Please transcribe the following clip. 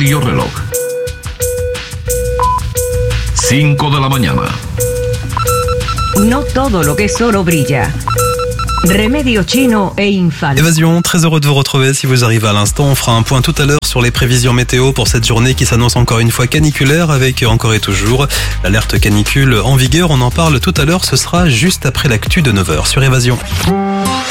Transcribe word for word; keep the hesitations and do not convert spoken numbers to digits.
Radio Reloj. cinco de la mañana. No todo lo que es oro brilla. Remedio chino e infal. Évasion, très heureux de vous retrouver. Si vous arrivez à l'instant, on fera un point tout à l'heure sur les prévisions météo pour cette journée qui s'annonce encore une fois caniculaire avec encore et toujours l'alerte canicule en vigueur. On en parle tout à l'heure, ce sera juste après l'actu de neuf heures sur Évasion.